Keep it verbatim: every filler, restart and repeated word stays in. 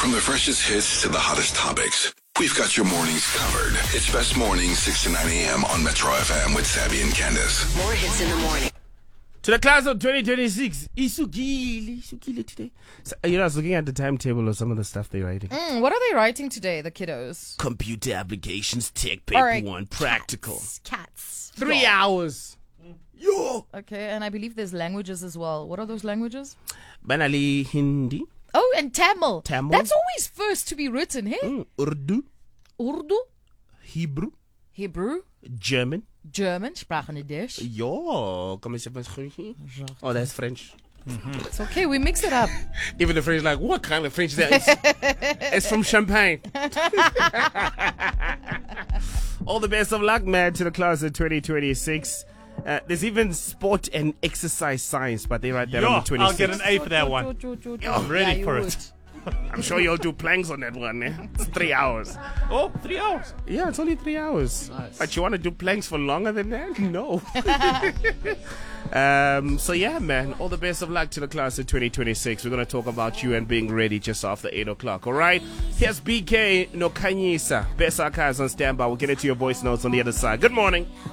From the freshest hits to the hottest topics, we've got your mornings covered. It's Best Mornings, six to nine a.m. on Metro F M with Sabby and Candace. More hits in the morning. To the class of twenty twenty-six, Isukile, Isukile today. So, you know, I was looking at the timetable of some of the stuff they're writing. Mm, what are they writing today, the kiddos? Computer applications, tech paper right, one, practical. Cats. cats. Three Yeah. hours. Yo. Okay, and I believe there's languages as well. What are those languages? Banali Hindi. Oh, and Tamil. Tamil. That's always first to be written, hey? Mm, Urdu. Urdu, Hebrew. Hebrew, German. German, Sprachnedisch. Yo. Come eens even. Oh, that's French. Mm-hmm. It's okay, we mix it up. Even the French like, what kind of French is that? It's, it's from Champagne. All the best of luck, man, to the class of twenty twenty-six. Uh, there's even sport and exercise science, but they write that Yo, on the twenty-sixth. I'll get an A for that one. I'm ready Yeah, for you it. I'm sure you'll do planks on that one, eh? It's three hours. Oh, three hours. Yeah, it's only three hours. Nice. But you want to do planks for longer than that? No. um, so yeah, man, all the best of luck to the class of twenty twenty-six. We're going to talk about you and being ready just after eight o'clock, all right? Here's B K Nokanyisa. Best archives on standby. We'll get into your voice notes on the other side. Good morning.